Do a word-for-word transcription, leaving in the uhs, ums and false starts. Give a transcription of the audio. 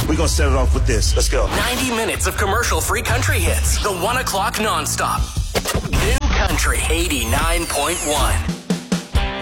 we're going to set it off with this. Let's go. ninety minutes of commercial-free country hits. The one o'clock nonstop. New Country eighty-nine point one.